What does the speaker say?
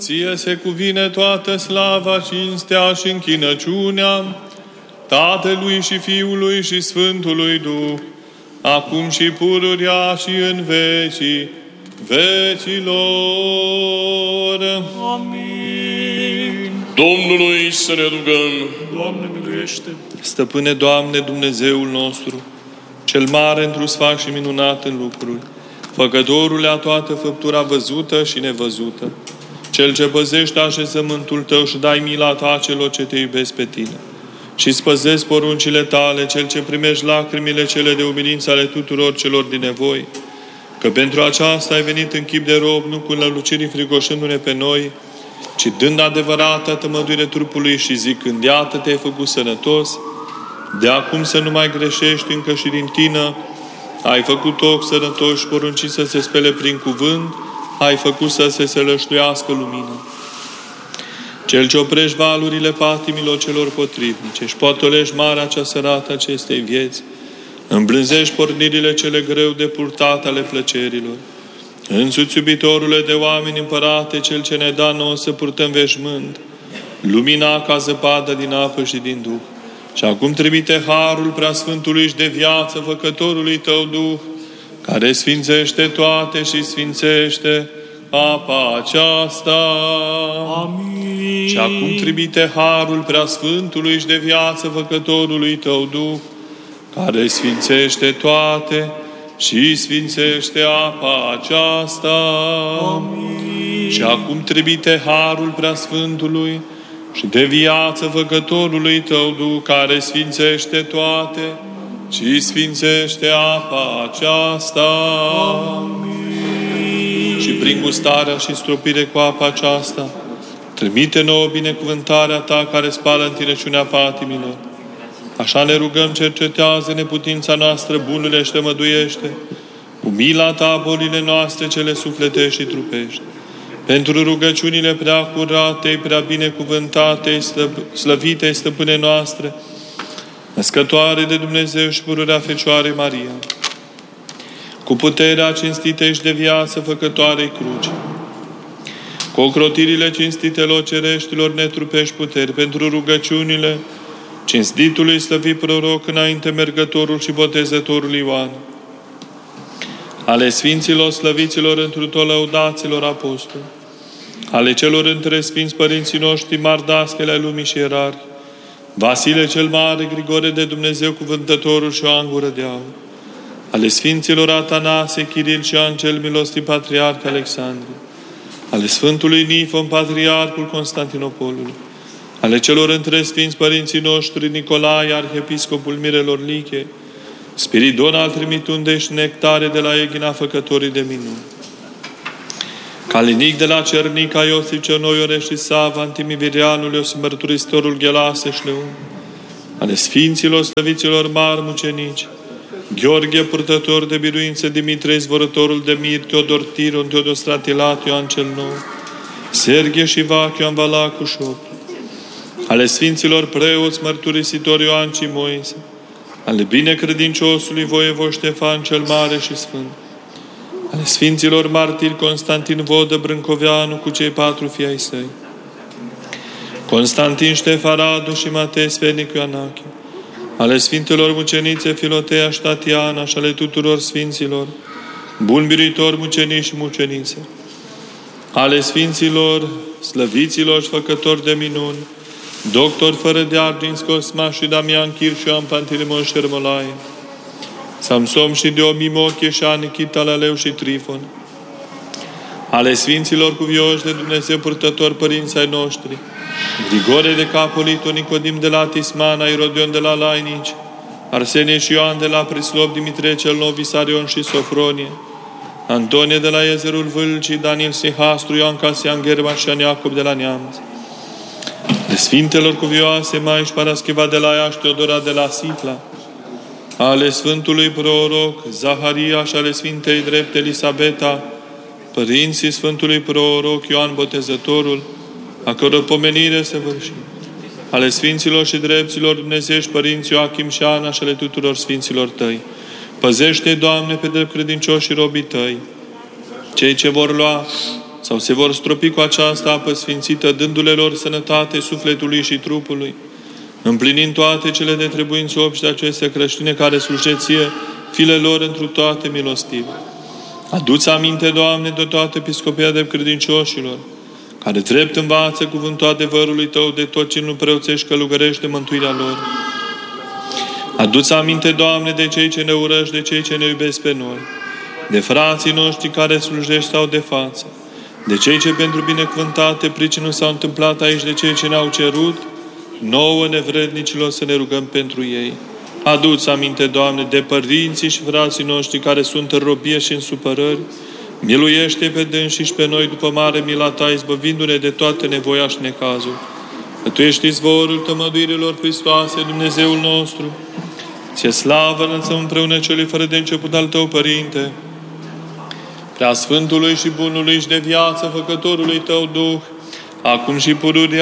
Ție se cuvine toată slava, cinstea și închinăciunea Tatălui și Fiului și Sfântului Duh, acum și pururea și în vecii vecilor. Amin. Domnului să ne rugăm. Doamne, miluiește! Stăpâne, Doamne, Dumnezeul nostru, cel mare într-un sfat și minunat în lucruri, Făcătorule a toată făptura văzută și nevăzută, Cel ce păzește așezământul Tău și dai mila Ta celor ce Te iubesc pe Tine și spăzezi poruncile Tale, Cel ce primești lacrimile cele de umilință ale tuturor celor din nevoi, că pentru aceasta ai venit în chip de rob, nu cu năluciri fricoșându-ne pe noi, ci dând adevărată tămăduire trupului și zicând, iată, Te-ai făcut sănătos, de acum să nu mai greșești, încă și din Tine ai făcut ochi sănătoși, porunci să se spele prin cuvânt, ai făcut să se sălășluiască lumină. Cel ce oprești valurile patimilor celor potrivnice și potolești marea cea sărată acestei vieți, îmblânzești pornirile cele greu de purtat ale plăcerilor. Însuți, iubitorule de oameni, împărate, Cel ce ne da nouă să purtăm veșmânt, lumina ca zăpadă din apă și din Duh. Și acum trimite harul preasfântului și de viață Făcătorului Tău Duh, care sfințește toate și sfințește apa aceasta. Amin. Și acum trimite harul preasfântului și de viață Făcătorului Tău Duh, care sfințește toate și sfințește apa aceasta. Amin. Și acum trimite harul preasfântului și de viață Făcătorului Tău Duh, care sfințește toate și sfințește apa aceasta. Amin. Și prin gustarea și stropire cu apa aceasta, trimite nouă binecuvântarea Ta care spală întinăciunea patimilor. Așa ne rugăm, cercetează neputința noastră, bunurile și tămăduiește, cu mila Ta bolile noastre cele sufletești și trupești. Pentru rugăciunile prea curate, prea binecuvântate, slăvite stăpâne noastre, născătoare de Dumnezeu și pururea Fecioarei Maria, cu puterea cinstitei și de viață Făcătoarei Cruci, cu ocrotirile cinstitelor cereștilor netrupești puteri, pentru rugăciunile cinstitului slăvit proroc înainte mergătorul și botezătorul Ioan, ale Sfinților slăviților întru tot lăudaților apostoli, ale celor între Sfinți Părinții noștri mari dascăle ai lumii și ierarhi, Vasile cel Mare, Grigore de Dumnezeu Cuvântătorul și Ioan Gură de Aur, ale Sfinților Atanase, Chiril și Angel, milostiv Patriarh Alexandru, ale Sfântului Nifon, Patriarhul Constantinopolului, ale celor între Sfinți Părinții noștri, Nicolae, Arhiepiscopul Mirelor Liche, Spiridon al Trimitundei și Nectare de la Eghina, făcătorii de minuni, Calinic de la Cernica, Iosif cel Noiore și Sava, Antimivirianul, Iosif Mărturisitorul, Ghelase și Leun, ale Sfinților slăviților mari mucenici, Gheorghe, purtător de biruință, Dimitrie, izvorătorul de mir, Teodor Tiron, Teodor Stratilat, Ioan cel Nou, Serghie și Vac, Ioan Valacu și Oplu, ale Sfinților preoți, mărturisitori Ioan și Moise, ale binecredinciosului voievoș Ștefan cel Mare și Sfânt, ale Sfinților martiri Constantin Vodă Brâncoveanu cu cei 4 fii ai săi, Constantin Ștefan Radu și Matei Sfenic Ioanache, ale Sfintelor mucenițe Filotea și Tatiana și ale tuturor Sfinților, bun biritori mucenici și mucenițe, ale Sfinților, slăviților și făcători de minuni, doctor fără de argint Cosma și Damian Chir și Ioan Pantilimon și Ermolaie, Samsom și Deomimoche și Anichita Laleu și Trifon, ale Sfinților cuvioși de Dumnezeu purtători părinții ai noștri, Grigore de Capolito, Nicodim de la Tismana, Irodion de la Lainici, Arsenie și Ioan de la Prislop, Dimitrie cel Nou, Visarion și Sofronie, Antonie de la Iezerul Vâlcii, Daniel Sihastru, Ioan Casian Gherman și Iacob de la Neamț, de Sfintelor cuvioase Mai și Paraschiva de la Iași, Teodora de la Sitla, ale Sfântului Proroc Zaharia și ale Sfintei Drept Elisabeta, părinții Sfântului Proroc Ioan Botezătorul, a căror pomenire se vârși, ale Sfinților și Drepților Dumnezești părinții Ioachim și Ana și ale tuturor Sfinților Tăi. Păzește, Doamne, pe drept credincioși și robii Tăi, cei ce vor lua sau se vor stropi cu această apă sfințită, dându-le lor sănătate sufletului și trupului, împlinind toate cele de trebuință obște aceste creștine care slujesc ție, file lor întru toate milostive. Adu-ți aminte, Doamne, de toată episcopia de credincioșilor, care drept învață cuvântul adevărului Tău de tot ce nu preoțești călugărește mântuirea lor. Adu-ți aminte, Doamne, de cei ce ne urăști, de cei ce ne iubesc pe noi, de frații noștri care slujești sau de față, de cei ce pentru binecuvântate pricină s-au întâmplat aici, de cei ce ne-au cerut, nouă nevrednicilor să ne rugăm pentru ei. Adu-ți aminte, Doamne, de părinții și frații noștri care sunt în robie și în supărări, miluiește pe dânsii și pe noi după mare mila Ta, izbăvindu-ne de toate nevoia și necazul. Că Tu ești izvorul tămăduirilor Hristoase, Dumnezeul nostru. Ție slavă înălțăm împreună celui fără de început al Tău, Părinte, Preasfântului și Bunului și de viață Făcătorului Tău Duh, acum și pururia